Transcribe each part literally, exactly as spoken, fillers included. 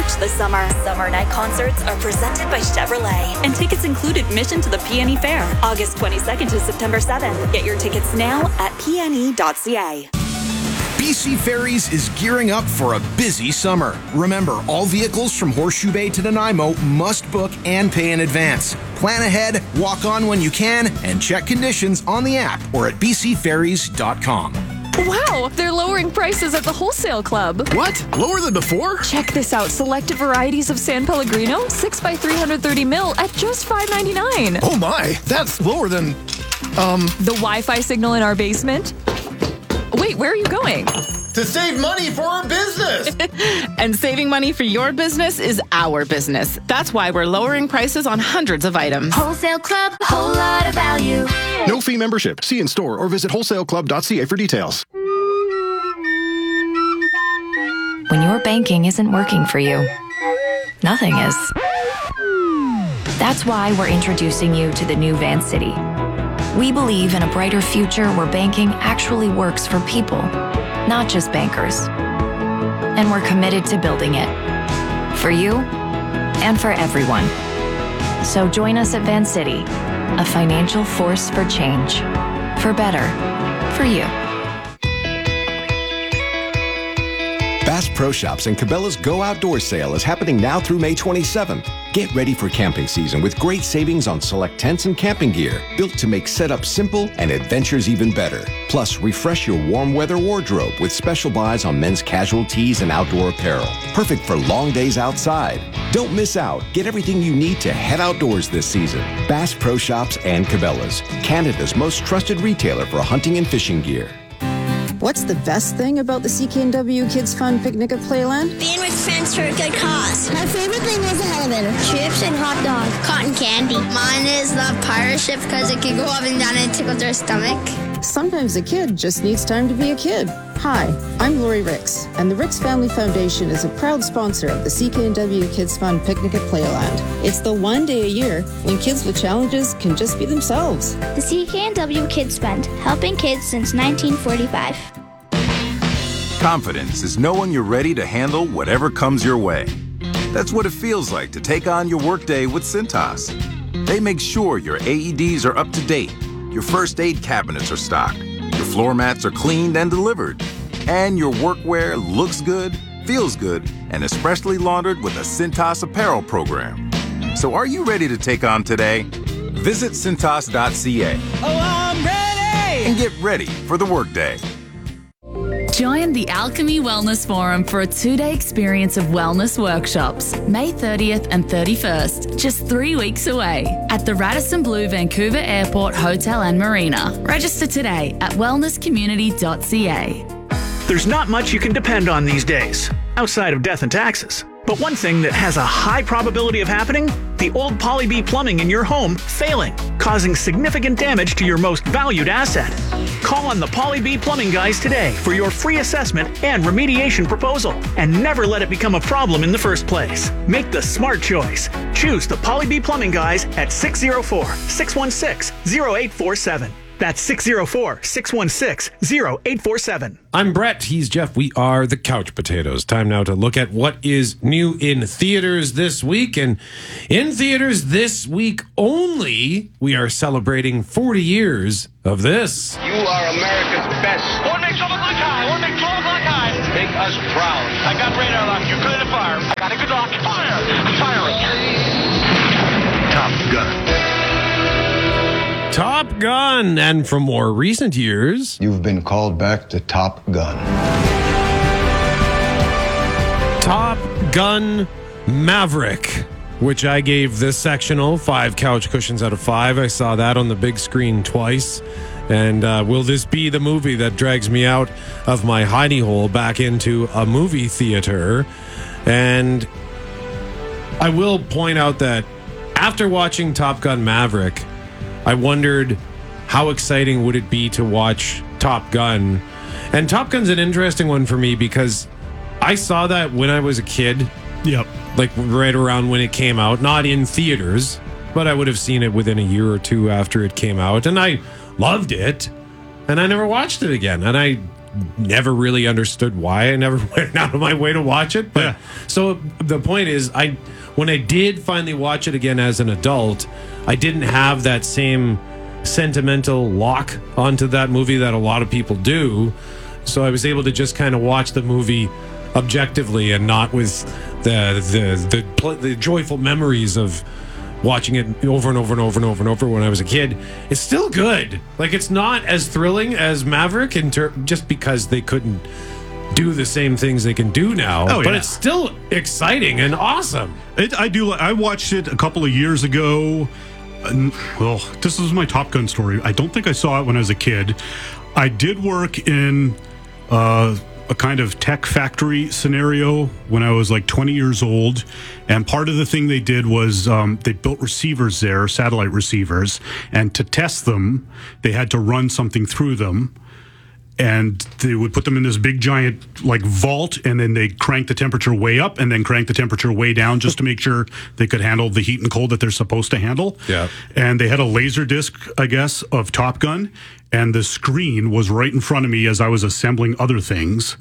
much this summer. Summer night concerts are presented by Chevrolet, and tickets include admission to the P and E Fair, August twenty-second to September seventh. Get your tickets now at p n e dot c a. B C Ferries is gearing up for a busy summer. Remember, all vehicles from Horseshoe Bay to Nanaimo must book and pay in advance. Plan ahead, walk on when you can, and check conditions on the app or at b c ferries dot com. Wow, they're lowering prices at the Wholesale Club. What? Lower than before? Check this out. Selected varieties of San Pellegrino, six by three hundred thirty mil at just five ninety-nine. Oh my, that's lower than, um... The Wi-Fi signal in our basement? Wait, where are you going? To save money for our business! And saving money for your business is our business. That's why we're lowering prices on hundreds of items. Wholesale Club, a whole lot of value. No fee membership. See in store or visit wholesale club dot c a for details. When your banking isn't working for you, nothing is. That's why we're introducing you to the new Vancity. We believe in a brighter future where banking actually works for people, not just bankers. And we're committed to building it. For you and for everyone. So join us at Vancity, a financial force for change. For better. For you. Bass Pro Shops and Cabela's Go Outdoor Sale is happening now through May twenty-seventh. Get ready for camping season with great savings on select tents and camping gear, built to make setup simple and adventures even better. Plus, refresh your warm weather wardrobe with special buys on men's casual tees and outdoor apparel. Perfect for long days outside. Don't miss out. Get everything you need to head outdoors this season. Bass Pro Shops and Cabela's, Canada's most trusted retailer for hunting and fishing gear. What's the best thing about the C K N W Kids Fun Picnic at Playland? Being with friends for a good cause. My favorite thing was the elevator. Chips and hot dog. Cotton candy. Mine is the pirate ship because it can go up and down and tickle their stomach. Sometimes a kid just needs time to be a kid. Hi, I'm Lori Ricks, and the Ricks Family Foundation is a proud sponsor of the C K N W Kids Fun Picnic at Playland. It's the one day a year when kids with challenges can just be themselves. The C K N W Kids Fund, helping kids since nineteen forty-five. Confidence is knowing you're ready to handle whatever comes your way. That's what it feels like to take on your workday with Cintas. They make sure your A E Ds are up to date, your first aid cabinets are stocked, your floor mats are cleaned and delivered, and your workwear looks good, feels good, and is freshly laundered with a Cintas apparel program. So are you ready to take on today? Visit cintas dot c a. Oh, I'm ready! And get ready for the workday. Join the Alchemy Wellness Forum for a two-day experience of wellness workshops, May thirtieth and thirty-first, just three weeks away, at the Radisson Blu Vancouver Airport Hotel and Marina. Register today at wellness community dot c a. There's not much you can depend on these days, outside of death and taxes. But one thing that has a high probability of happening, the old Poly-B plumbing in your home failing, causing significant damage to your most valued asset. Call on the Poly-B Plumbing Guys today for your free assessment and remediation proposal, and never let it become a problem in the first place. Make the smart choice. Choose the Poly-B Plumbing Guys at six oh four, six one six, oh eight four seven. That's six oh four, six one six, oh eight four seven. I'm Brett. He's Jeff. We are the Couch Potatoes. Time now to look at what is new in theaters this week. And in theaters this week only, we are celebrating forty years of this. You are America's best. One make trouble like high. One make trouble like high. Make us proud. I got radar lock. You're clear to fire. I got a good lock. Fire. Firing. Top Gun. Top Gun, and from more recent years, you've been called back to Top Gun. Top Gun Maverick, which I gave this sectional five couch cushions out of five. I saw that on the big screen twice. And uh, will this be the movie that drags me out of my hidey hole back into a movie theater? And I will point out that after watching Top Gun Maverick, I wondered how exciting would it be to watch Top Gun. And Top Gun's an interesting one for me because I saw that when I was a kid. Yep. Like right around when it came out. Not in theaters, but I would have seen it within a year or two after it came out. And I loved it. And I never watched it again. And I never really understood why. I never went out of my way to watch it. But Yeah. so the point is, I when I did finally watch it again as an adult, I didn't have that same sentimental lock onto that movie that a lot of people do. So I was able to just kind of watch the movie objectively and not with the the the, pl- the joyful memories of watching it over and over and over and over and over when I was a kid. It's still good. Like, it's not as thrilling as Maverick in ter- just because they couldn't do the same things they can do now. Oh, but yeah. it's still exciting and awesome. It, I do. I watched it a couple of years ago. And, well, this is my Top Gun story. I don't think I saw it when I was a kid. I did work in uh, a kind of tech factory scenario when I was like twenty years old. And part of the thing they did was um, they built receivers there, satellite receivers. And to test them, they had to run something through them. And they would put them in this big giant like vault, and then they crank the temperature way up and then crank the temperature way down just to make sure they could handle the heat and cold that they're supposed to handle. Yeah. And they had a laser disc, I guess, of Top Gun, and the screen was right in front of me as I was assembling other things.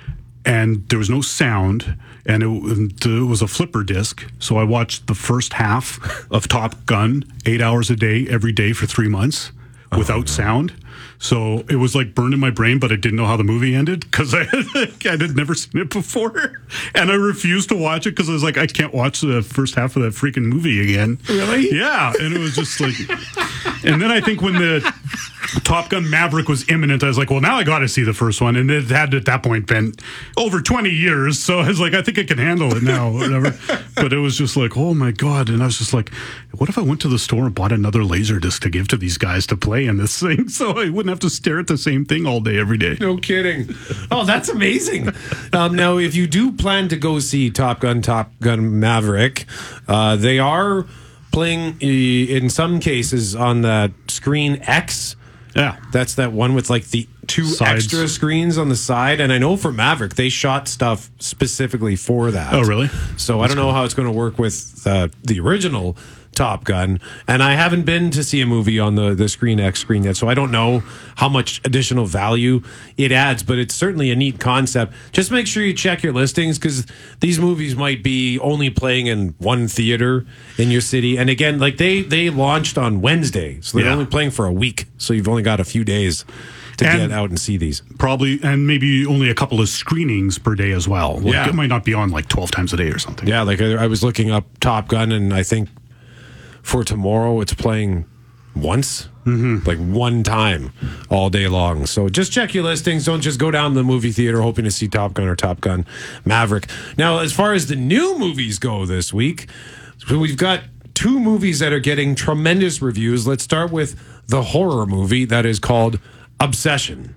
And there was no sound, and it, it was a flipper disc. So I watched the first half of Top Gun eight hours a day, every day for three months without oh, no. sound. So it was like burned in my brain, but I didn't know how the movie ended because I, I had never seen it before. And I refused to watch it because I was like, I can't watch the first half of that freaking movie again. Really? Yeah. And it was just like, and then I think when the Top Gun Maverick was imminent, I was like, well, now I got to see the first one. And it had at that point been over twenty years. So I was like, I think I can handle it now, or whatever. But it was just like, oh my God. And I was just like, what if I went to the store and bought another Laserdisc to give to these guys to play in this thing so I wouldn't have to stare at the same thing all day, every day? No kidding. Oh, that's amazing. Um, now, if you do plan to go see Top Gun, Top Gun Maverick, uh, they are playing uh, in some cases on that Screen X. Yeah. That's that one with like the two Sides. extra screens on the side. And I know for Maverick, they shot stuff specifically for that. Oh, really? So That's I don't know cool. how it's going to work with uh, the original Top Gun. And I haven't been to see a movie on the, the Screen X screen yet, so I don't know how much additional value it adds, but it's certainly a neat concept. Just make sure you check your listings because these movies might be only playing in one theater in your city. And again, like they, they launched on Wednesday, so they're Yeah. only playing for a week. So you've only got a few days to And get out and see these. Probably, and maybe only a couple of screenings per day as well. Like, Yeah. It might not be on like twelve times a day or something. Yeah, like I, I was looking up Top Gun, and I think for tomorrow it's playing once, mm-hmm. like one time all day long. So just check your listings. Don't just go down to the movie theater hoping to see Top Gun or Top Gun Maverick. Now, as far as the new movies go this week, so we've got two movies that are getting tremendous reviews. Let's start with the horror movie that is called Obsession.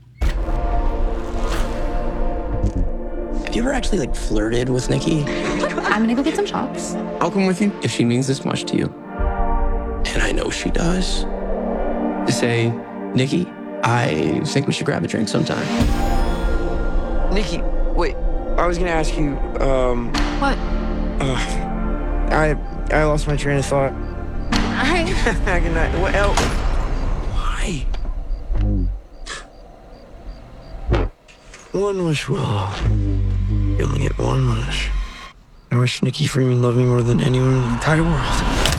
Have you ever actually like flirted with Nikki? I'm gonna go get some shots. I'll come with you if she means this much to you. And I know she does. To say, Nikki, I think we should grab a drink sometime. Nikki, wait. I was gonna ask you, um... What? Uh, I I lost my train of thought. I... Good night. What else? Why? One wish, Willow. You only get one wish. I wish Nikki Freeman loved me more than anyone in the entire world.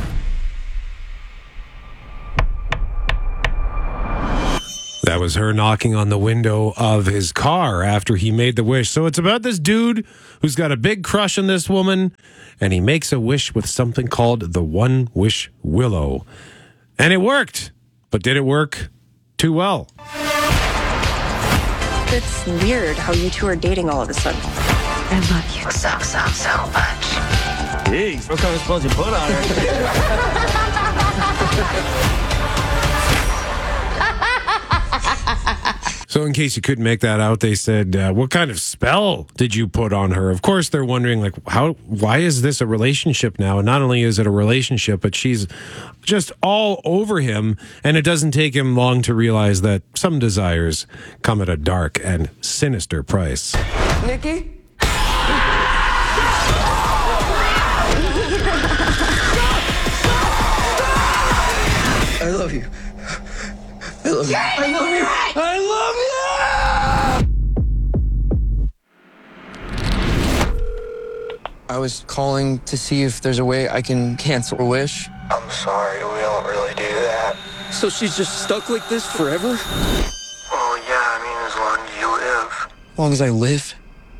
That was her knocking on the window of his car after he made the wish. So it's about this dude who's got a big crush on this woman, and he makes a wish with something called the One Wish Willow. And it worked. But did it work too well? It's weird how you two are dating all of a sudden. I love you so, so, so much. Jeez, what kind of spells you put on her? So in case you couldn't make that out, they said, uh, what kind of spell did you put on her? Of course, they're wondering, like, how? why is this a relationship now? And not only is it a relationship, but she's just all over him. And it doesn't take him long to realize that some desires come at a dark and sinister price. Nikki? I love you. I love you. I love you. I love you. I was calling to see if there's a way I can cancel a wish. I'm sorry, we don't really do that. So she's just stuck like this forever? Well, yeah, I mean, as long as you live. As long as I live?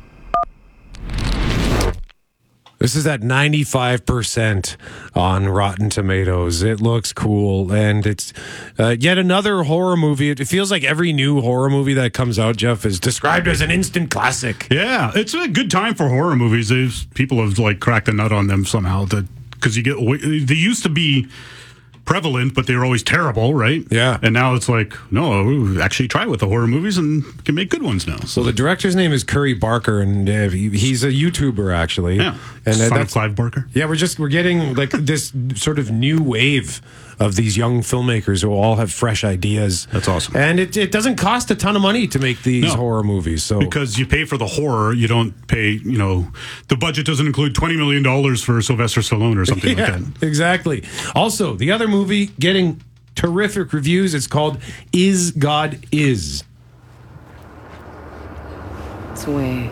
This is at ninety-five percent on Rotten Tomatoes. It looks cool, and it's uh, yet another horror movie. It feels like every new horror movie that comes out, Jeff, is described as an instant classic. Yeah, it's a good time for horror movies. They've, people have like cracked the nut on them somehow. That because you get they used to be prevalent, but they were always terrible, right? Yeah. And now it's like, no, we actually try with the horror movies and can make good ones now. So the director's name is Curry Barker, and uh, he, he's a YouTuber, actually. Yeah. And uh, Son that's of Clive Barker. Yeah, we're just we're getting like this sort of new wave of these young filmmakers who all have fresh ideas. That's awesome. And it, it doesn't cost a ton of money to make these No. horror movies. So because you pay for the horror, you don't pay, you know, the budget doesn't include twenty million dollars for Sylvester Stallone or something yeah, like that. Exactly. Also, the other movie getting terrific reviews, it's called Is God Is. Swing.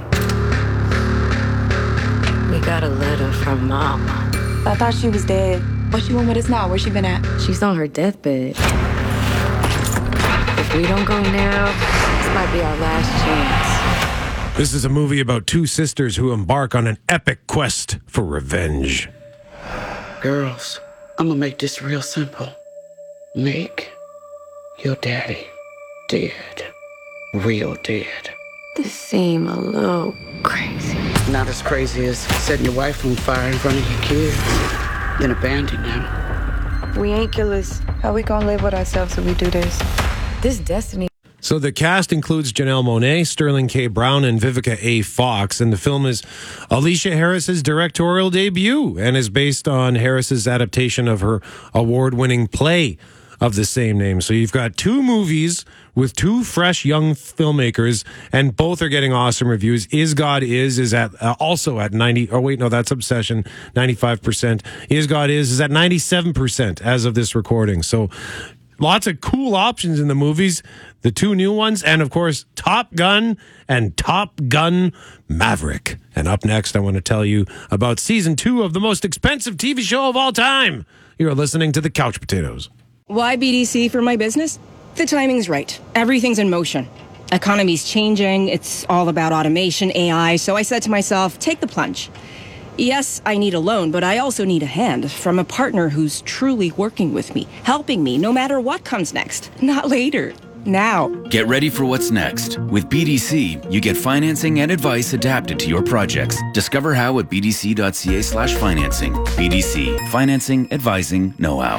We got a letter from Mom. I thought she was dead. What she want with us now? Where she been at? She's on her deathbed. If we don't go now, this might be our last chance. This is a movie about two sisters who embark on an epic quest for revenge. Girls, I'm gonna make this real simple. Make your daddy dead. Real dead. This seem a little crazy. Not as crazy as setting your wife on fire in front of your kids. Then abandoning them. We ain't killers. How we gonna live with ourselves if we do this? This destiny. So the cast includes Janelle Monáe, Sterling K. Brown, and Vivica A. Fox. And the film is Alicia Harris's directorial debut and is based on Harris's adaptation of her award-winning play of the same name. So you've got two movies with two fresh young filmmakers, and both are getting awesome reviews. Is God Is is at uh, also at ninety. Oh wait, no, that's Obsession, ninety-five percent. Is God Is is at ninety-seven percent as of this recording. So lots of cool options in the movies. The two new ones, and of course, Top Gun and Top Gun Maverick. And up next, I want to tell you about season two of the most expensive T V show of all time. You're listening to the Couch Potatoes. Why B D C for my business? The timing's right. Everything's in motion. Economy's changing. It's all about automation, A I. So I said to myself, take the plunge. Yes, I need a loan, but I also need a hand from a partner who's truly working with me, helping me no matter what comes next. Not later. Now. Get ready for what's next. With B D C, you get financing and advice adapted to your projects. Discover how at bdc.ca slash financing. B D C. Financing, advising, know-how.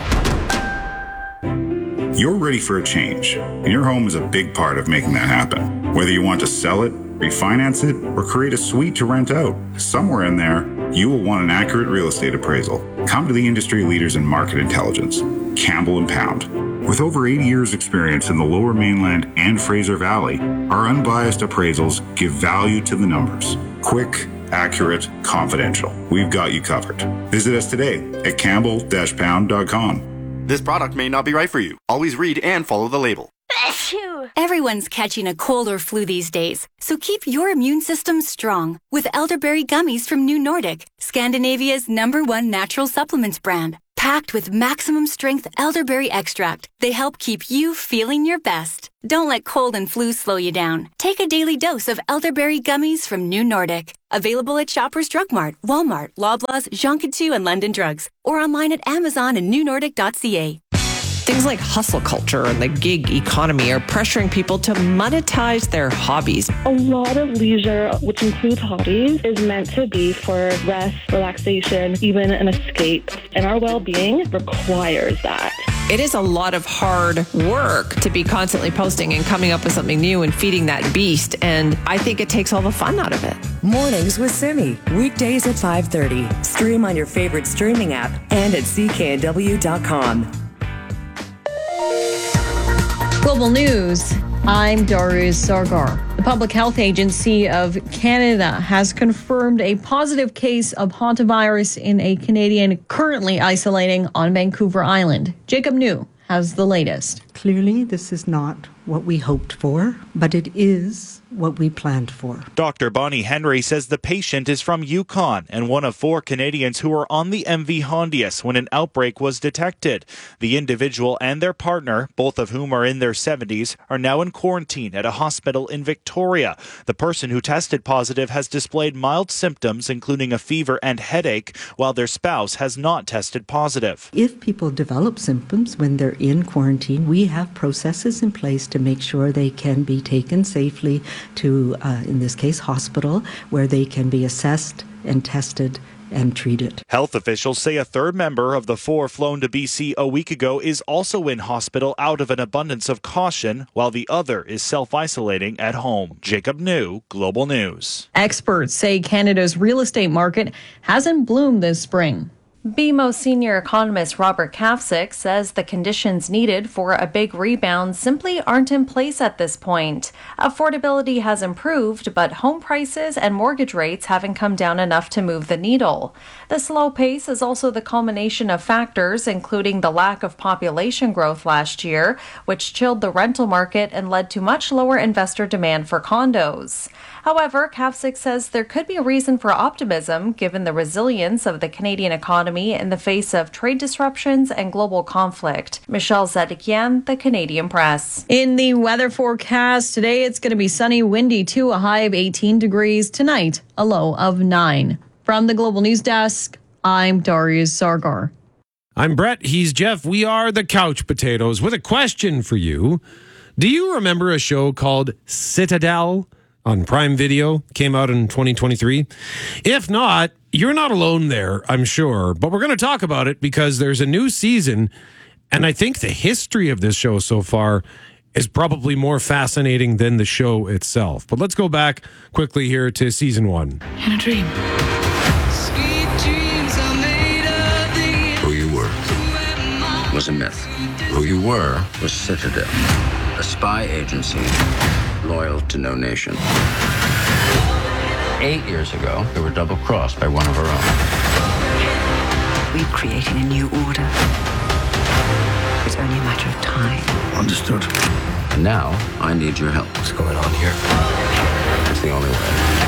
You're ready for a change, and your home is a big part of making that happen. Whether you want to sell it, refinance it, or create a suite to rent out, somewhere in there, you will want an accurate real estate appraisal. Come to the industry leaders in market intelligence, Campbell and Pound. With over eighty years experience in the Lower Mainland and Fraser Valley, our unbiased appraisals give value to the numbers. Quick, accurate, confidential. We've got you covered. Visit us today at campbell dash pound dot com. This product may not be right for you. Always read and follow the label. Everyone's catching a cold or flu these days, so keep your immune system strong with elderberry gummies from New Nordic, Scandinavia's number one natural supplements brand. Packed with maximum strength elderberry extract, they help keep you feeling your best. Don't let cold and flu slow you down. Take a daily dose of elderberry gummies from New Nordic. Available at Shoppers Drug Mart, Walmart, Loblaws, Jean Coutu, and London Drugs, or online at Amazon and new nordic dot c a. Things like hustle culture and the gig economy are pressuring people to monetize their hobbies. A lot of leisure, which includes hobbies, is meant to be for rest, relaxation, even an escape. And our well-being requires that. It is a lot of hard work to be constantly posting and coming up with something new and feeding that beast. And I think it takes all the fun out of it. Mornings with Simi. Weekdays at five thirty. Stream on your favorite streaming app and at c k n w dot com. Global News, I'm Darius Sargar. The Public Health Agency of Canada has confirmed a positive case of hantavirus in a Canadian currently isolating on Vancouver Island. Jacob New has the latest. Clearly, this is not what we hoped for, but it is what we planned for. Doctor Bonnie Henry says the patient is from Yukon and one of four Canadians who were on the M V Hondius when an outbreak was detected. The individual and their partner, both of whom are in their seventies, are now in quarantine at a hospital in Victoria. The person who tested positive has displayed mild symptoms, including a fever and headache, while their spouse has not tested positive. If people develop symptoms when they're in quarantine, we have processes in place to make sure they can be taken safely to, uh, in this case, hospital, where they can be assessed and tested and treated. Health officials say a third member of the four flown to B C a week ago is also in hospital out of an abundance of caution, while the other is self-isolating at home. Jacob New, Global News. Experts say Canada's real estate market hasn't bloomed this spring. B M O senior economist Robert Kavcic says the conditions needed for a big rebound simply aren't in place at this point. Affordability has improved, but home prices and mortgage rates haven't come down enough to move the needle. The slow pace is also the culmination of factors, including the lack of population growth last year, which chilled the rental market and led to much lower investor demand for condos. However, Kavcic says there could be a reason for optimism given the resilience of the Canadian economy in the face of trade disruptions and global conflict. Michelle Zedekian, The Canadian Press. In the weather forecast, today it's going to be sunny, windy too, a high of eighteen degrees. Tonight, a low of nine. From the Global News Desk, I'm Darius Sargar. I'm Brett. He's Jeff. We are the Couch Potatoes with a question for you. Do you remember a show called Citadel on Prime Video? Came out in twenty twenty-three. If not, you're not alone there, I'm sure. But we're going to talk about it because there's a new season, and I think the history of this show so far is probably more fascinating than the show itself. But let's go back quickly here to season one. In a dream. Who you were was a myth. Who you were was Citadel, a spy agency loyal to no nation. Eight years ago, they were double-crossed by one of our own. We're creating a new order. It's only a matter of time. Understood. And now, I need your help. What's going on here? It's the only way.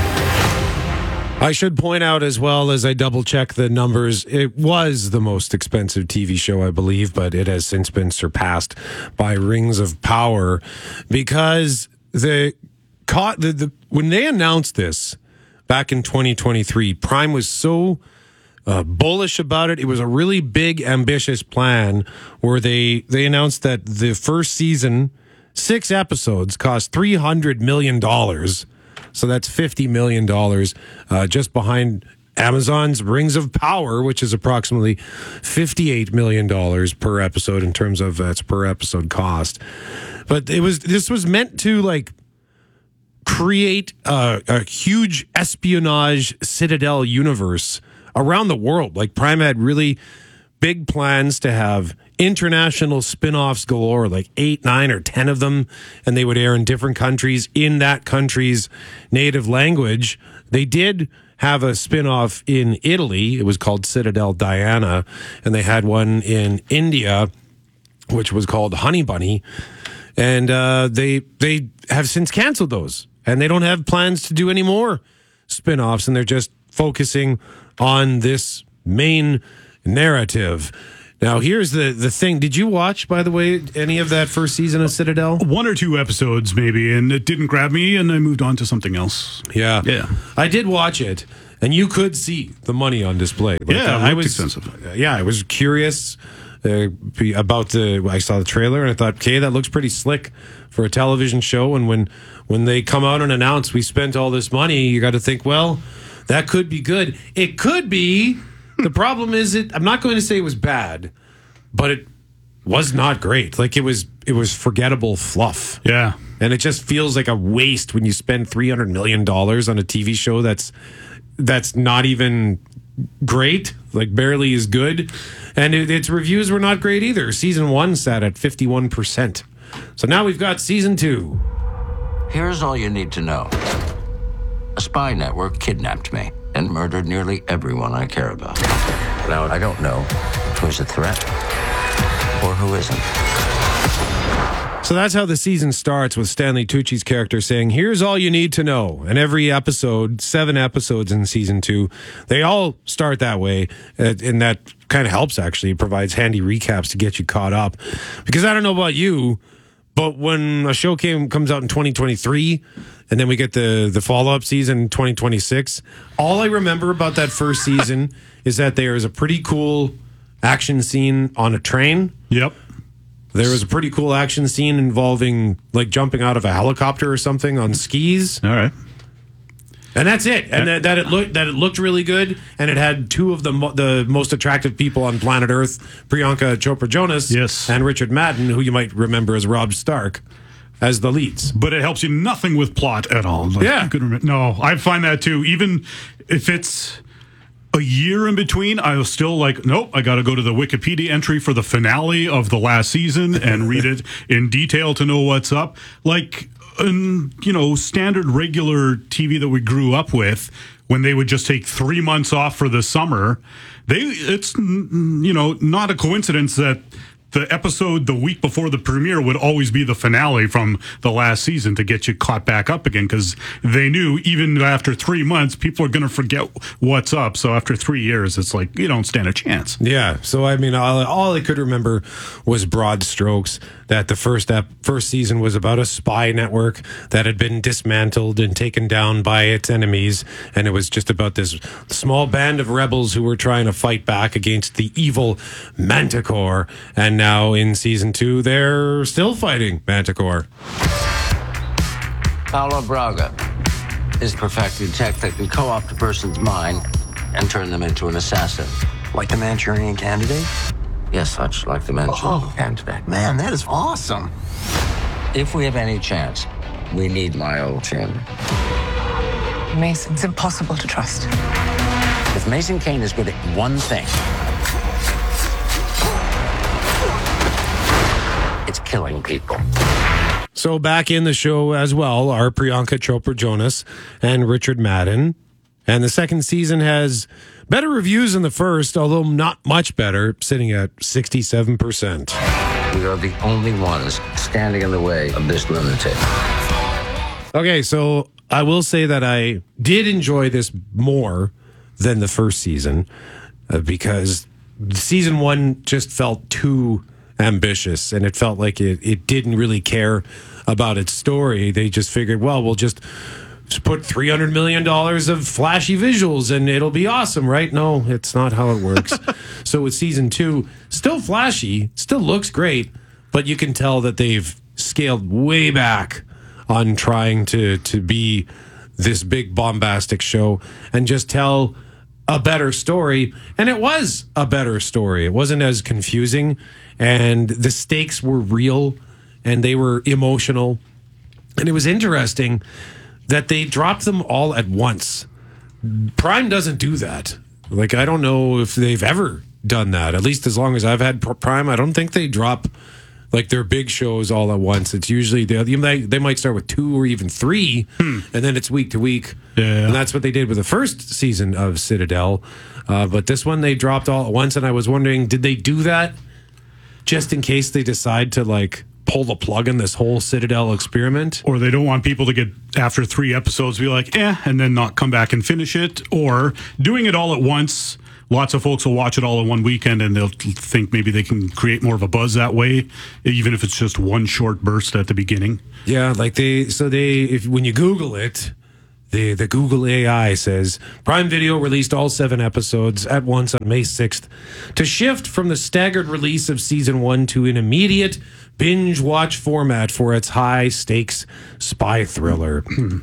I should point out as well as I double check the numbers, it was the most expensive T V show, I believe, but it has since been surpassed by Rings of Power because the, the, the when they announced this back in twenty twenty-three, Prime was so uh, bullish about it. It was a really big, ambitious plan where they, they announced that the first season, six episodes, cost three hundred million dollars. So that's fifty million dollars, uh, just behind Amazon's Rings of Power, which is approximately fifty-eight million dollars per episode in terms of its per episode cost. But it was this was meant to like create a, a huge espionage Citadel universe around the world. Like Prime had really big plans to have international spin-offs galore, like eight, nine, or ten of them, and they would air in different countries in that country's native language. They did have a spin-off in Italy. It was called Citadel Diana, and they had one in India, which was called Honey Bunny, and uh, they they have since canceled those, and they don't have plans to do any more spin-offs, and they're just focusing on this main narrative. Now, here's the, the thing. Did you watch, by the way, any of that first season of Citadel? One or two episodes, maybe, and it didn't grab me, and I moved on to something else. Yeah. Yeah. I did watch it, and you could see the money on display. Like, yeah, it I looked was expensive. Yeah, I was curious uh, about the... I saw the trailer, and I thought, okay, that looks pretty slick for a television show, and when, when they come out and announce we spent all this money, you got to think, well, that could be good. It could be... The problem is, it. I'm not going to say it was bad, but it was not great. Like it was, it was forgettable fluff. Yeah, and it just feels like a waste when you spend three hundred million dollars on a T V show that's that's not even great, like barely as good, and it, its reviews were not great either. Season one sat at fifty-one percent. So now we've got season two. Here's all you need to know: a spy network kidnapped me and murdered nearly everyone I care about. Now, I don't know who's a threat or who isn't. So that's how the season starts, with Stanley Tucci's character saying, here's all you need to know. And every episode, seven episodes in season two, they all start that way. And that kind of helps, actually. It provides handy recaps to get you caught up. Because I don't know about you, but when a show came comes out in twenty twenty-three, and then we get the, the follow-up season in twenty twenty-six, all I remember about that first season is that there is a pretty cool action scene on a train. Yep. There was a pretty cool action scene involving, like, jumping out of a helicopter or something on skis. All right. And that's it. And that, that it looked that it looked really good, and it had two of the mo- the most attractive people on planet Earth, Priyanka Chopra Jonas, yes, and Richard Madden, who you might remember as Robb Stark, as the leads. But it helps you nothing with plot at all. Like, yeah. You could remember, no, I find that too. Even if it's a year in between, I was still like, nope, I got to go to the Wikipedia entry for the finale of the last season and read it in detail to know what's up. Like, in, you know, standard regular T V that we grew up with, when they would just take three months off for the summer, they it's, you know, not a coincidence that the episode the week before the premiere would always be the finale from the last season to get you caught back up again, because they knew even after three months, people are going to forget what's up. So after three years, it's like, you don't stand a chance. Yeah. So, I mean, all, all I could remember was broad strokes, that the first ep- first season was about a spy network that had been dismantled and taken down by its enemies. And it was just about this small band of rebels who were trying to fight back against the evil Manticore. And now in season two, they're still fighting Manticore. Paulo Braga is perfecting tech that can co-opt a person's mind and turn them into an assassin. Like the Manchurian Candidate? Yes, such like the Manchurian Oh. Candidate. Man, that is awesome. If we have any chance, we need my old chin. Mason's impossible to trust. If Mason Kane is good at one thing, it's killing people. So back in the show as well are Priyanka Chopra Jonas and Richard Madden. And the second season has better reviews than the first, although not much better, sitting at sixty-seven percent. We are the only ones standing in the way of this lunatic. Okay, so I will say that I did enjoy this more than the first season, uh, because season one just felt too ambitious, and it felt like it, it didn't really care about its story. They just figured, well, we'll just Just put three hundred million dollars of flashy visuals and it'll be awesome, right? No, it's not how it works. So with season two, still flashy, still looks great, but you can tell that they've scaled way back on trying to, to be this big bombastic show and just tell a better story. And it was a better story. It wasn't as confusing, and the stakes were real and they were emotional. And it was interesting that they dropped them all at once. Prime doesn't do that. Like, I don't know if they've ever done that. At least as long as I've had Prime, I don't think they drop like their big shows all at once. It's usually they they, they might start with two or even three, hmm. and then it's week to week. Yeah. And that's what they did with the first season of Citadel. Uh, but this one they dropped all at once, and I was wondering, did they do that just in case they decide to like pull the plug in this whole Citadel experiment? Or they don't want people to get, after three episodes, be like, eh, and then not come back and finish it. Or doing it all at once. Lots of folks will watch it all in one weekend and they'll think maybe they can create more of a buzz that way, even if it's just one short burst at the beginning. Yeah, like they, so they, if when you Google it, the, the Google A I says Prime Video released all seven episodes at once on May sixth to shift from the staggered release of season one to an immediate binge watch format for its high stakes spy thriller.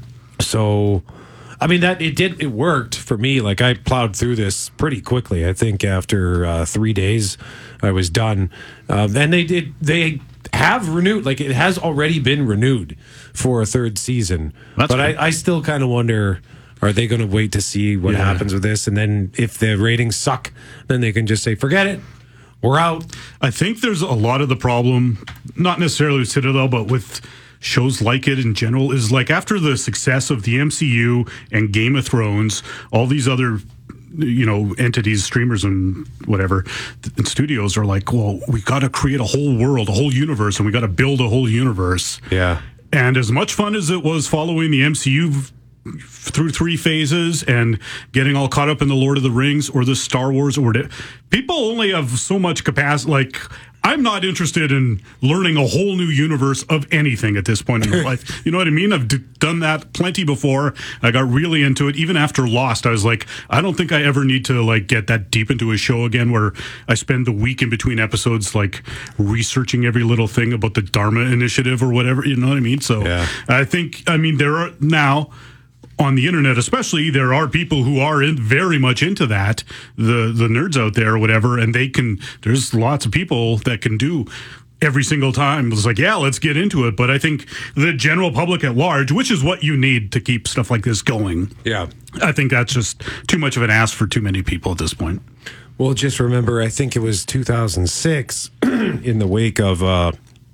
So, I mean, that it did, it worked for me. Like, I plowed through this pretty quickly. I think after uh, three days, I was done. Um, and they did, they have renewed, like, it has already been renewed for a third season. That's but I, I still kind of wonder, are they going to wait to see what Yeah. happens with this? And then if the ratings suck, then they can just say, forget it. We're out. I think there's a lot of the problem, not necessarily with Citadel, but with shows like it in general, is like after the success of the M C U and Game of Thrones, all these other you know, entities, streamers and whatever, and studios are like, well, we got to create a whole world, a whole universe, and we got to build a whole universe. Yeah. And as much fun as it was following the M C U through three phases and getting all caught up in the Lord of the Rings or the Star Wars, or whatever, people only have so much capacity. Like, I'm not interested in learning a whole new universe of anything at this point in my life. You know what I mean? I've d- done that plenty before. I got really into it. Even after Lost, I was like, I don't think I ever need to like get that deep into a show again where I spend the week in between episodes like researching every little thing about the Dharma Initiative or whatever. You know what I mean? So yeah. I think, I mean, there are now... on the internet especially, there are people who are in very much into that, the the nerds out there or whatever, and they can, there's lots of people that can do every single time. It's like, yeah, let's get into it. But I think the general public at large, which is what you need to keep stuff like this going. Yeah. I think that's just too much of an ask for too many people at this point. Well, just remember, I think it was two thousand six in the wake of, uh,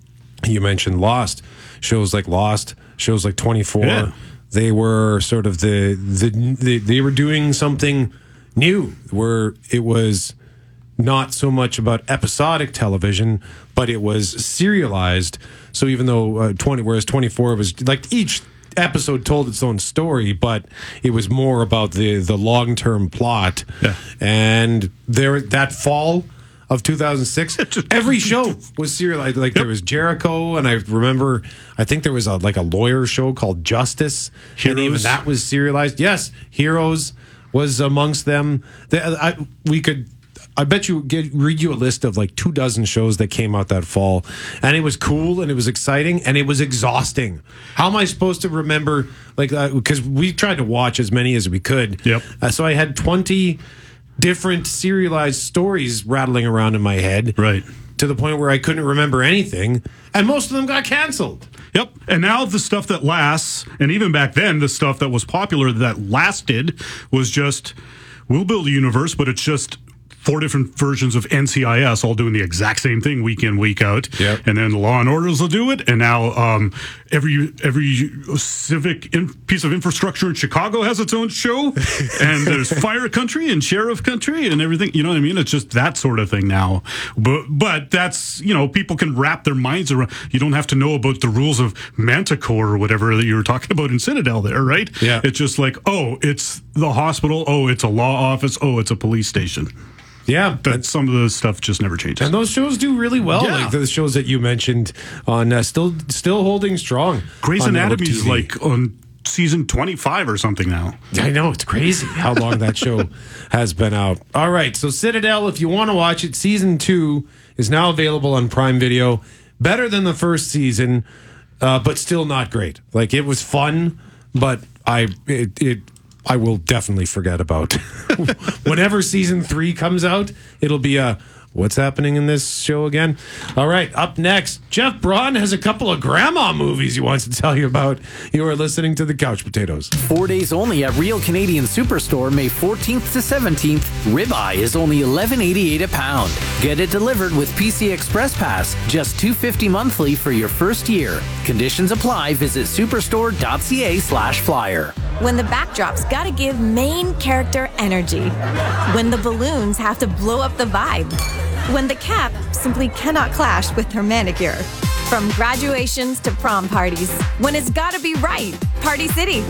you mentioned Lost, shows like Lost, shows like twenty-four. Yeah. They were sort of the, the the they were doing something new where it was not so much about episodic television, but it was serialized. So even though uh, twenty, whereas twenty-four was like each episode told its own story, but it was more about the the long term plot. Yeah. And there that fall of two thousand six, every show was serialized. Like, yep. There was Jericho, and I remember, I think there was a, like a lawyer show called Justice, Heroes. And even that was serialized. Yes, Heroes was amongst them. The, I, we could, I bet you, get read you a list of like two dozen shows that came out that fall, and it was cool, and it was exciting, and it was exhausting. How am I supposed to remember, like, because uh, we tried to watch as many as we could. Yep. Uh, so I had twenty different serialized stories rattling around in my head. Right. To the point where I couldn't remember anything. And most of them got canceled. Yep. And now the stuff that lasts, and even back then, the stuff that was popular that lasted was just, we'll build a universe, but it's just four different versions of N C I S all doing the exact same thing week in, week out. Yep. And then Law and Orders will do it. And now um, every every civic in, piece of infrastructure in Chicago has its own show. And there's Fire Country and Sheriff Country and everything. You know what I mean? It's just that sort of thing now. But, but that's, you know, people can wrap their minds around. You don't have to know about the rules of Manticore or whatever that you were talking about in Citadel there, right? Yeah. It's just like, oh, it's the hospital. Oh, it's a law office. Oh, it's a police station. Yeah, but some of the stuff just never changes. And those shows do really well. Yeah. Like the shows that you mentioned on uh, still still holding strong. Grey's Anatomy's like on season twenty-five or something now. I know, it's crazy how long that show has been out. All right, so Citadel, if you want to watch it, season two is now available on Prime Video. Better than the first season, uh, but still not great. Like, it was fun, but I it, it I will definitely forget about. Whenever season three comes out, it'll be a, what's happening in this show again? All right, up next, Jeff Braun has a couple of grandma movies he wants to tell you about. You are listening to The Couch Potatoes. Four days only at Real Canadian Superstore, May fourteenth to seventeenth. Ribeye is only eleven eighty-eight a pound. Get it delivered with P C Express Pass, just two fifty monthly for your first year. Conditions apply. Visit superstore.ca slash flyer. When the backdrop's gotta give main character energy. When the balloons have to blow up the vibe. When the cap simply cannot clash with her manicure. From graduations to prom parties. When it's gotta be right. Party City.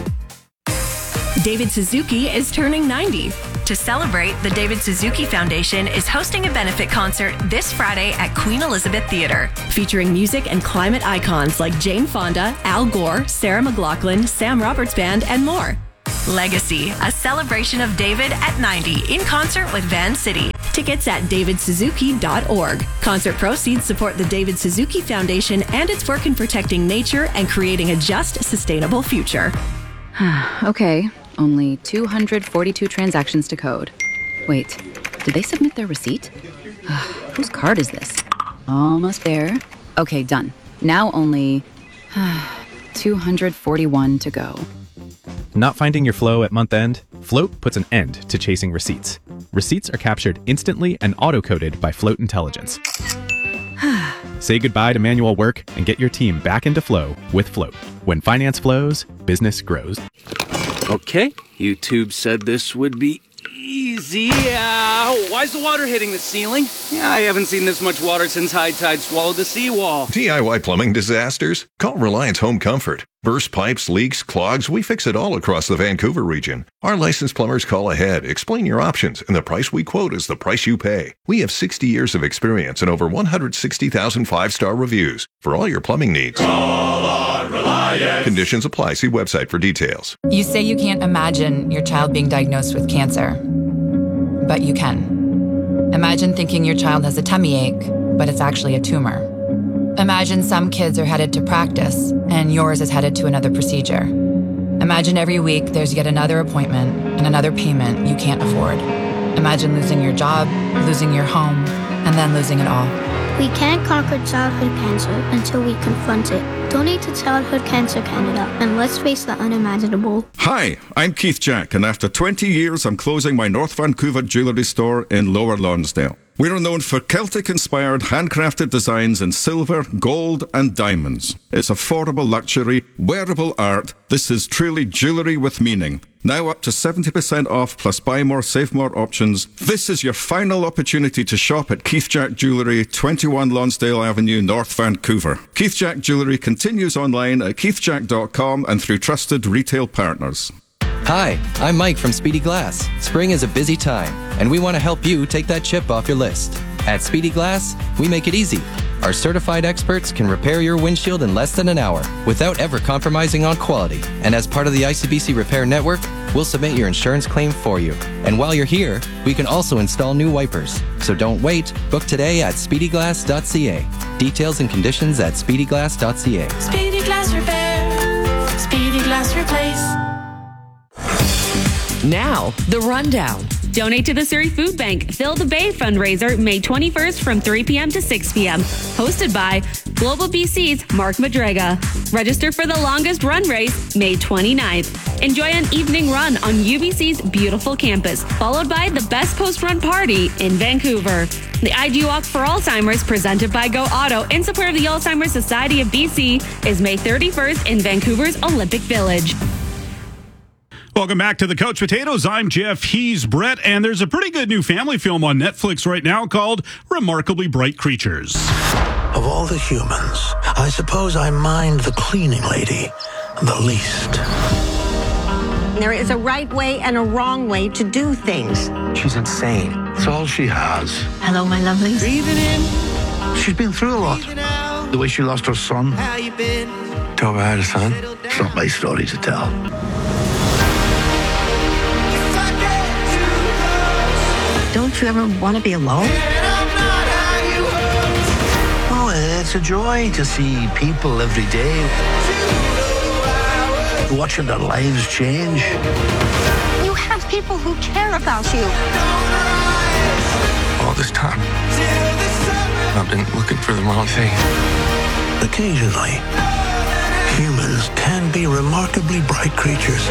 David Suzuki is turning ninety. To celebrate, the David Suzuki Foundation is hosting a benefit concert this Friday at Queen Elizabeth Theatre, featuring music and climate icons like Jane Fonda, Al Gore, Sarah McLachlan, Sam Roberts Band, and more. Legacy, a celebration of David at ninety in concert with Van City. Tickets at david suzuki dot org. Concert proceeds support the David Suzuki Foundation and its work in protecting nature and creating a just, sustainable future. Okay, only two hundred forty-two transactions to code. Wait, did they submit their receipt? Whose card is this? Almost there. Okay, done. Now only two hundred forty-one to go. Not finding your flow at month end? Float puts an end to chasing receipts. Receipts are captured instantly and auto-coded by Float Intelligence. Say goodbye to manual work and get your team back into flow with Float. When finance flows, business grows. Okay, YouTube said this would be easy. easy. Uh, why is the water hitting the ceiling? Yeah, I haven't seen this much water since high tide swallowed the seawall. D I Y plumbing disasters? Call Reliance Home Comfort. Burst pipes, leaks, clogs, we fix it all across the Vancouver region. Our licensed plumbers call ahead, explain your options, and the price we quote is the price you pay. We have sixty years of experience and over one hundred sixty thousand five-star reviews for all your plumbing needs. Call on Reliance. Conditions apply. See website for details. You say you can't imagine your child being diagnosed with cancer, but you can. Imagine thinking your child has a tummy ache, but it's actually a tumor. Imagine some kids are headed to practice, and yours is headed to another procedure. Imagine every week there's yet another appointment and another payment you can't afford. Imagine losing your job, losing your home, and then losing it all. We can't conquer childhood cancer until we confront it. Donate to Childhood Cancer Canada, and let's face the unimaginable. Hi, I'm Keith Jack, and after twenty years, I'm closing my North Vancouver jewellery store in Lower Lonsdale. We're known for Celtic-inspired handcrafted designs in silver, gold and diamonds. It's affordable luxury, wearable art. This is truly jewellery with meaning. Now up to seventy percent off plus buy more, save more options. This is your final opportunity to shop at Keith Jack Jewellery, twenty-one Lonsdale Avenue, North Vancouver. Keith Jack Jewellery continues online at keith jack dot com and through trusted retail partners. Hi, I'm Mike from Speedy Glass. Spring is a busy time, and we want to help you take that chip off your list. At Speedy Glass, we make it easy. Our certified experts can repair your windshield in less than an hour without ever compromising on quality. And as part of the I C B C Repair Network, we'll submit your insurance claim for you. And while you're here, we can also install new wipers. So don't wait. Book today at speedy glass dot c a. Details and conditions at speedy glass dot c a. Speedy Glass Repair. Speedy Glass Replace. Now, the rundown. Donate to the Surrey Food Bank. Fill the Bay fundraiser May twenty-first from three p.m. to six p.m. Hosted by Global B C's Mark Madrega. Register for the longest run race May twenty-ninth. Enjoy an evening run on U B C's beautiful campus, followed by the best post-run party in Vancouver. The I G Walk for Alzheimer's, presented by Go Auto in support of the Alzheimer's Society of B C, is May thirty-first in Vancouver's Olympic Village. Welcome back to the Couch Potatoes. I'm Jeff. He's Brett. And there's a pretty good new family film on Netflix right now called Remarkably Bright Creatures. Of all the humans, I suppose I mind the cleaning lady the least. There is a right way and a wrong way to do things. She's insane. It's all she has. Hello, my lovelies. Breathing in. She's been through a lot. The way she lost her son. Tell her I had a son. It's not my story to tell. Don't you ever want to be alone? Oh, it's a joy to see people every day. Watching their lives change. You have people who care about you. All this time, I've been looking for the wrong thing. Occasionally, humans can be remarkably bright creatures.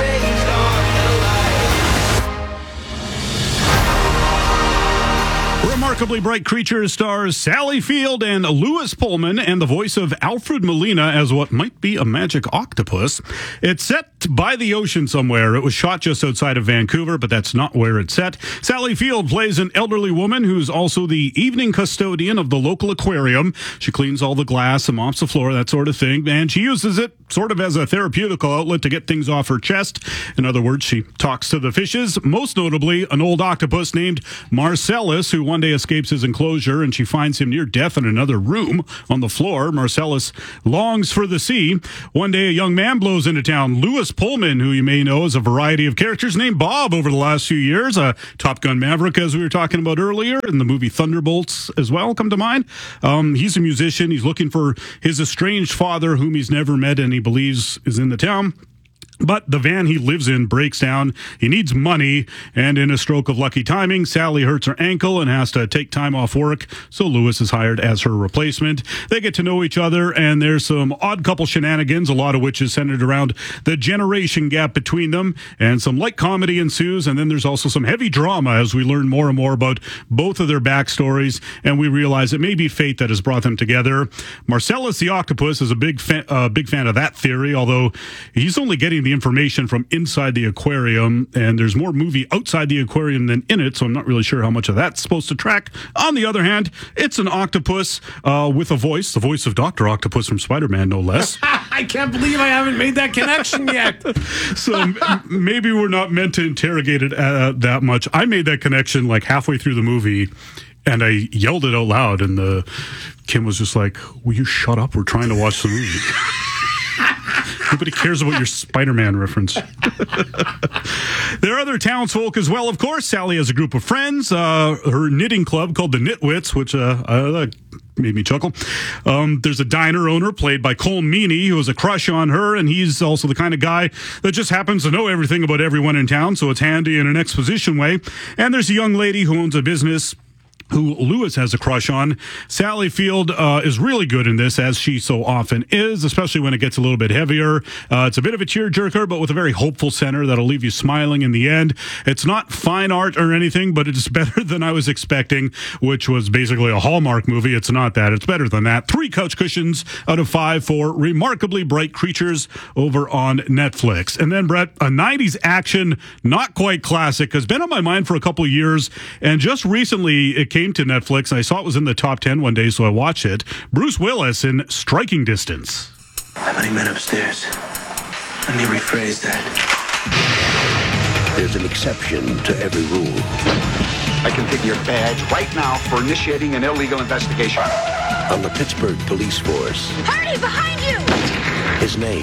Remarkably Bright Creatures stars Sally Field and Lewis Pullman, and the voice of Alfred Molina as what might be a magic octopus. It's set by the ocean somewhere. It was shot just outside of Vancouver, but that's not where it's set. Sally Field plays an elderly woman who's also the evening custodian of the local aquarium. She cleans all the glass and mops the floor, that sort of thing, and she uses it sort of as a therapeutical outlet to get things off her chest. In other words, she talks to the fishes, most notably an old octopus named Marcellus, who one day escapes his enclosure, and she finds him near death in another room on the floor. Marcellus longs for the sea. One day, a young man blows into town, Lewis Pullman, who you may know as a variety of characters named Bob over the last few years. Uh, Top Gun Maverick, as we were talking about earlier, and the movie Thunderbolts as well come to mind. Um, he's a musician. He's looking for his estranged father, whom he's never met and he believes is in the town. But the van he lives in breaks down. He needs money, and in a stroke of lucky timing, Sally hurts her ankle and has to take time off work, so Lewis is hired as her replacement. They get to know each other, and there's some odd couple shenanigans, a lot of which is centered around the generation gap between them, and some light comedy ensues, and then there's also some heavy drama as we learn more and more about both of their backstories, and we realize it may be fate that has brought them together. Marcellus the octopus is a big, fa- uh, big fan of that theory, although he's only getting the the information from inside the aquarium, and there's more movie outside the aquarium than in it, so I'm not really sure how much of that's supposed to track. On the other hand, it's an octopus uh, with a voice, the voice of Doctor Octopus from Spider-Man, no less. I can't believe I haven't made that connection yet. So m- maybe we're not meant to interrogate it uh, that much. I made that connection like halfway through the movie, and I yelled it out loud, and the Kim was just like, will you shut up? We're trying to watch the movie. Nobody cares about your Spider-Man reference. There are other townsfolk as well, of course. Sally has a group of friends, uh, her knitting club called the Nitwits, which uh, uh, made me chuckle. Um, there's a diner owner played by Cole Meany who has a crush on her, and he's also the kind of guy that just happens to know everything about everyone in town, so it's handy in an exposition way. And there's a young lady who owns a business who Lewis has a crush on. Sally Field uh, is really good in this, as she so often is, especially when it gets a little bit heavier. Uh, it's a bit of a tearjerker, but with a very hopeful center that'll leave you smiling in the end. It's not fine art or anything, but it's better than I was expecting, which was basically a Hallmark movie. It's not that. It's better than that. Three couch cushions out of five for Remarkably Bright Creatures over on Netflix. And then, Brett, a nineties action, not quite classic, has been on my mind for a couple of years, and just recently it came to Netflix. I saw it was in the top ten one day, so I watched it. Bruce Willis in Striking Distance. How many men upstairs? Let me rephrase that. There's an exception to every rule. I can take your badge right now for initiating an illegal investigation. On the Pittsburgh police force, Hardy, behind you! his name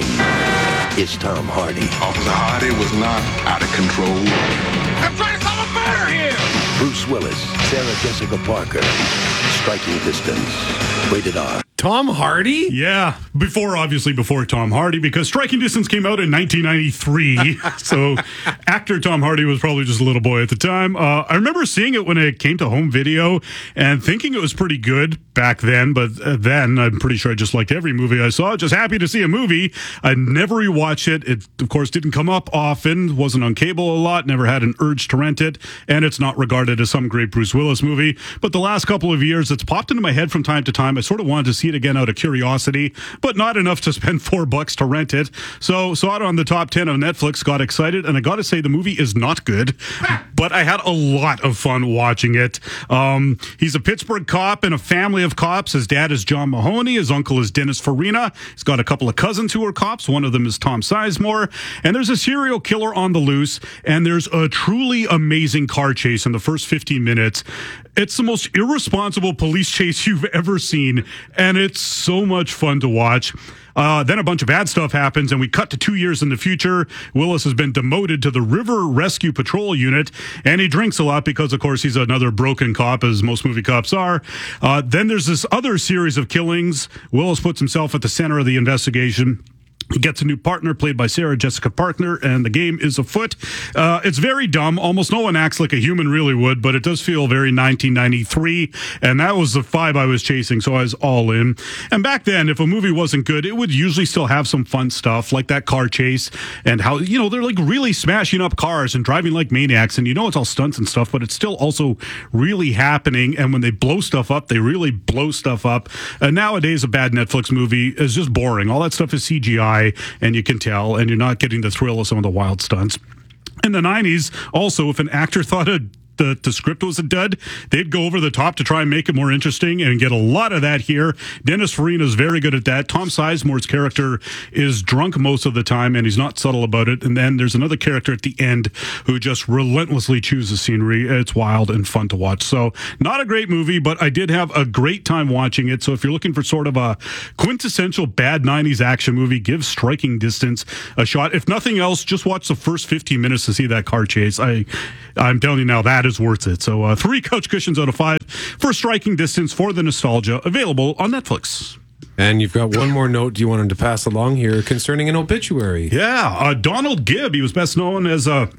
is Tom Hardy. Officer Hardy was not out of control. I'm trying to solve a murder here! Bruce Willis, Sarah Jessica Parker, Striking Distance, rated R. Tom Hardy? Yeah, before, obviously before Tom Hardy, because Striking Distance came out in nineteen ninety-three. So actor Tom Hardy was probably just a little boy at the time. Uh, I remember seeing it when it came to home video and thinking it was pretty good back then, but then I'm pretty sure I just liked every movie I saw. Just happy to see a movie. I never rewatched it. It, of course, didn't come up often, wasn't on cable a lot, never had an urge to rent it, and it's not regarded as some great Bruce Willis movie. But the last couple of years, it's popped into my head from time to time. I sort of wanted to see it again out of curiosity, but not enough to spend four bucks to rent it. So saw it on the top ten of Netflix, got excited, and I got to say the movie is not good, but I had a lot of fun watching it. Um, he's a Pittsburgh cop in a family of cops. His dad is John Mahoney. His uncle is Dennis Farina. He's got a couple of cousins who are cops. One of them is Tom Sizemore. And there's a serial killer on the loose, and there's a truly amazing car chase in the first fifteen minutes. It's the most irresponsible police chase you've ever seen, and it's so much fun to watch. Uh, then a bunch of bad stuff happens, and we cut to two years in the future. Willis has been demoted to the River Rescue Patrol Unit, and he drinks a lot because, of course, he's another broken cop, as most movie cops are. Uh, then there's this other series of killings. Willis puts himself at the center of the investigation. He gets a new partner played by Sarah Jessica Parker, and the game is afoot. Uh, it's very dumb. Almost no one acts like a human really would, but it does feel very nineteen ninety-three, and that was the vibe I was chasing, so I was all in. And back then, if a movie wasn't good, it would usually still have some fun stuff, like that car chase, and how, you know, they're like really smashing up cars and driving like maniacs, and you know it's all stunts and stuff, but it's still also really happening, and when they blow stuff up, they really blow stuff up. And nowadays, a bad Netflix movie is just boring. All that stuff is C G I, and you can tell, and you're not getting the thrill of some of the wild stunts. In the nineties, also, if an actor thought a The, the script was a dud, they'd go over the top to try and make it more interesting, and get a lot of that here. Dennis Farina is very good at that. Tom Sizemore's character is drunk most of the time, and he's not subtle about it. And then there's another character at the end who just relentlessly chews the scenery. It's wild and fun to watch. So not a great movie, but I did have a great time watching it. So if you're looking for sort of a quintessential bad nineties action movie, give Striking Distance a shot. If nothing else, just watch the first fifteen minutes to see that car chase. I, I'm telling you now, that is worth it. So uh, three couch cushions out of five for Striking Distance for the nostalgia, available on Netflix. And you've got one more note you wanted to pass along here concerning an obituary. Yeah, uh, Donald Gibb, he was best known as a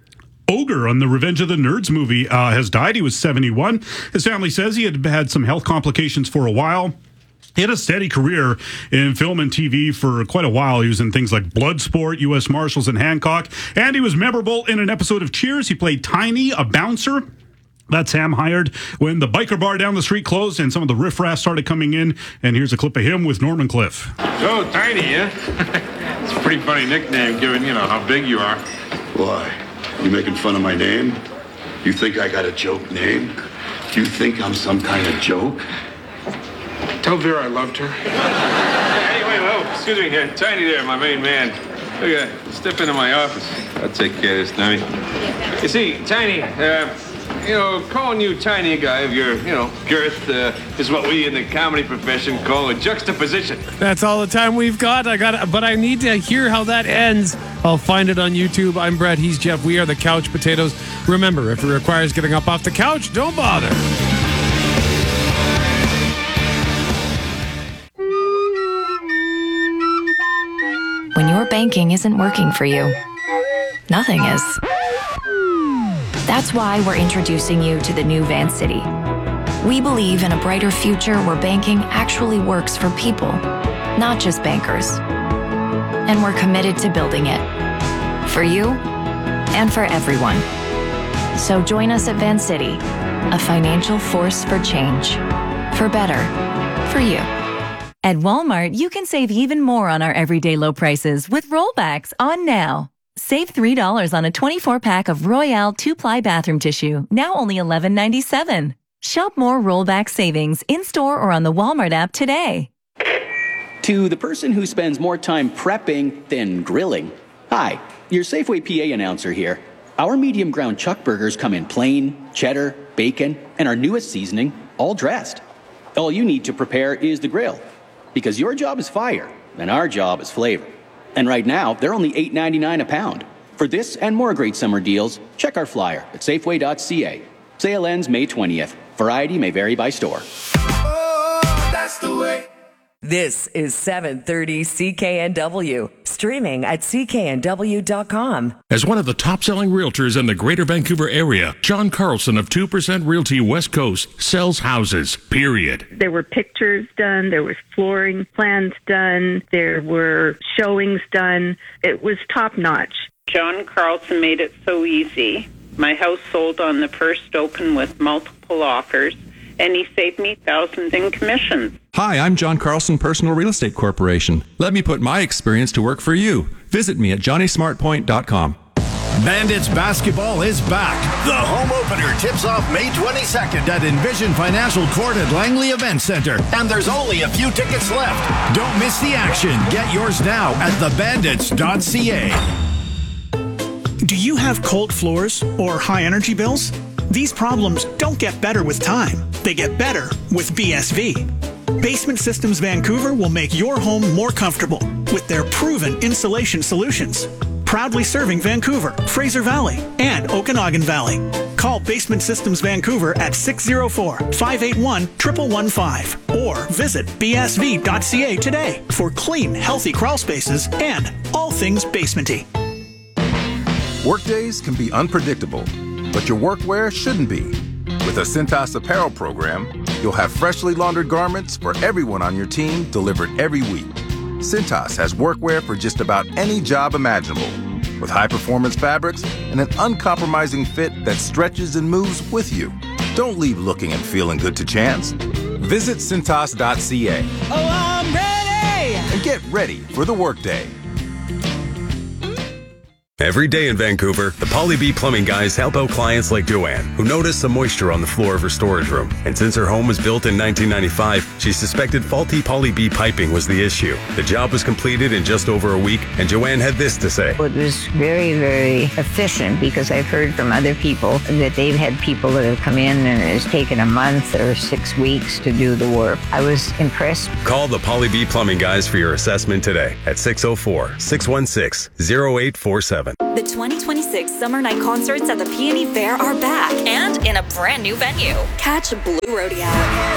Ogre on the Revenge of the Nerds movie, uh, has died. He was seventy-one. His family says he had had some health complications for a while. He had a steady career in film and T V for quite a while. He was in things like Bloodsport, U S Marshals, and Hancock. And he was memorable in an episode of Cheers. He played Tiny, a bouncer. That Sam hired when the biker bar down the street closed and some of the riffraff started coming in. And here's a clip of him with Norman Cliff. So tiny, yeah? It's a pretty funny nickname given, you know, how big you are. Why? You making fun of my name? You think I got a joke name? You think I'm some kind of joke? Tell Vera I loved her. Anyway, well, excuse me here. Tiny there, my main man. Look at that. Step into my office. I'll take care of this, dummy. You see, Tiny, uh, you know, calling you Tiny a guy of your, you know, girth uh, is what we in the comedy profession call a juxtaposition. That's all the time we've got. I got, but I need to hear how that ends. I'll find it on YouTube. I'm Brett. He's Jeff. We are the Couch Potatoes. Remember, if it requires getting up off the couch, don't bother. When your banking isn't working for you, nothing is. That's why we're introducing you to the new Vancity. We believe in a brighter future where banking actually works for people, not just bankers. And we're committed to building it. For you and for everyone. So join us at Vancity, a financial force for change. For better. For you. At Walmart, you can save even more on our everyday low prices with rollbacks on now. Save three dollars on a twenty-four pack of Royale two-ply bathroom tissue, now only eleven ninety-seven. Shop more rollback savings in-store or on the Walmart app today. To the person who spends more time prepping than grilling. Hi, your Safeway P A announcer here. Our medium ground chuck burgers come in plain, cheddar, bacon, and our newest seasoning, all dressed. All you need to prepare is the grill. Because your job is fire, and our job is flavor. And right now, they're only eight ninety-nine a pound. For this and more great summer deals, check our flyer at safeway dot c a. Sale ends May twentieth. Variety may vary by store. Oh, that's the way. This is seven thirty C K N W, streaming at c k n w dot com. As one of the top-selling realtors in the Greater Vancouver area, John Carlson of two percent Realty West Coast sells houses, period. There were pictures done, there was flooring plans done, there were showings done. It was top-notch. John Carlson made it so easy. My house sold on the first open with multiple offers, and he saved me thousands in commissions. Hi, I'm John Carlson Personal Real Estate Corporation. Let me put my experience to work for you. Visit me at johnny smart point dot com. Bandits basketball is back. The home opener tips off May twenty-second at Envision Financial Court at Langley Event Center. And there's only a few tickets left. Don't miss the action. Get yours now at the bandits dot c a. Do you have cold floors or high energy bills? These problems don't get better with time. They get better with B S V. Basement Systems Vancouver will make your home more comfortable with their proven insulation solutions. Proudly serving Vancouver, Fraser Valley, and Okanagan Valley. Call Basement Systems Vancouver at six oh four, five eight one, one one one five or visit b s v dot c a today for clean, healthy crawl spaces and all things basementy. Workdays can be unpredictable, but your workwear shouldn't be. With a Cintas apparel program, you'll have freshly laundered garments for everyone on your team delivered every week. Cintas has workwear for just about any job imaginable, with high-performance fabrics and an uncompromising fit that stretches and moves with you. Don't leave looking and feeling good to chance. Visit cintas dot c a. Oh, I'm ready! And get ready for the workday. Every day in Vancouver, the Poly-B Plumbing guys help out clients like Joanne, who noticed some moisture on the floor of her storage room. And since her home was built in nineteen ninety-five, she suspected faulty Poly-B piping was the issue. The job was completed in just over a week, and Joanne had this to say. It was very, very efficient because I've heard from other people that they've had people that have come in and it's taken a month or six weeks to do the work. I was impressed. Call the Poly-B Plumbing guys for your assessment today at six oh four, six one six, oh eight four seven. The twenty twenty-six Summer Night Concerts at the Peony Fair are back and in a brand new venue. Catch Blue Rodeo,